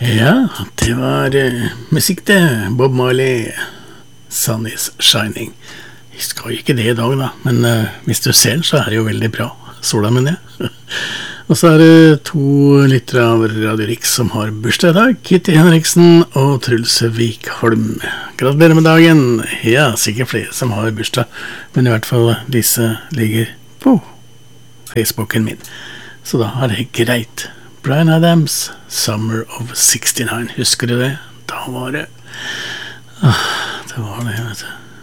Ja, det var musikk til Bob Marley, Sun is Shining. Jeg skal jo ikke det i dag da, men hvis du ser den så er det jo veldig bra. Sola mener jeg. Og så er det to lyttere av Radio Rix som har bursdag i dag, Kitty Henriksen og Truls Vikholm. Gratulerer med dagen. Ja, sikkert flere som har bursdag, men i hvert fall disse ligger på Facebooken min. Så da er det greit. Bryan Adams, Summer of 69, husker du det? Da var det... det var det, vet du.